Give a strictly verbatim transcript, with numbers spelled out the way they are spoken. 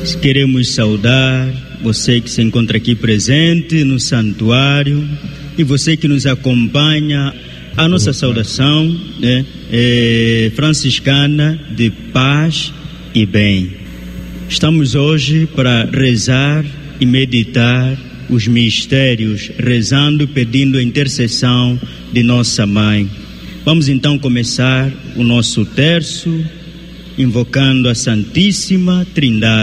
Queremos saudar você que se encontra aqui presente no santuário e você que nos acompanha. A nossa saudação, né, é franciscana de paz e bem. Estamos hoje para rezar e meditar os mistérios, rezando, pedindo a intercessão de nossa Mãe. Vamos então começar o nosso terço, invocando a Santíssima Trindade.